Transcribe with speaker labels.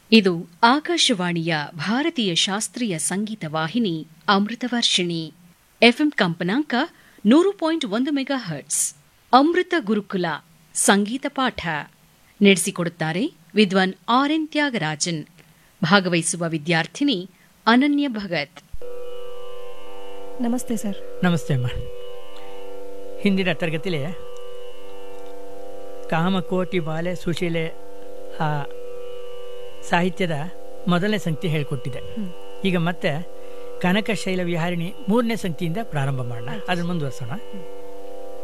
Speaker 1: ಇದು ಆಕಾಶವಾಣಿಯ ಭಾರತೀಯ ಶಾಸ್ತ್ರೀಯ ಸಂಗೀತ ವಾಹಿನಿ ಅಮೃತವರ್ಷಿಣಿ. ಎಫ್ಎಂ ಕಂಪನಾಂಕ 100.1 ಮೆಗಾಹರ್ಟ್ಸ್. ಅಮೃತ ಗುರುಕುಲ ಸಂಗೀತ ಪಾಠ ನಡೆಸಿಕೊಡುತ್ತಾರೆ ವಿದ್ವಾನ್ ಆರ್.ಎನ್. ತ್ಯಾಗರಾಜನ್. ಭಾಗವಹಿಸುವ ವಿದ್ಯಾರ್ಥಿನಿ ಅನನ್ಯ ಭಗತ್.
Speaker 2: ನಮಸ್ತೆ ಸರ್.
Speaker 3: ನಮಸ್ತೆ ಅಮ್ಮ. ಹಿಂದಿನ ತರಗತಿಲಿ ಕಾಮಕೋಟಿ ಬಾಲೆ ಸುಶೀಲೆ ಆ ಸಾಹಿತ್ಯದ ಮೊದಲನೇ ಸಂಗತಿ ಹೇಳಿಕೊಟ್ಟಿದೆ. ಈಗ ಮತ್ತೆ ಕನಕಶೈಲ ವಿಹಾರಿಣಿ 3ನೇ ಸಂಗತಿಯಿಂದ ಪ್ರಾರಂಭ ಮಾಡೋಣ, ಅದನ್ನು ಮುಂದುವರಿಸೋಣ.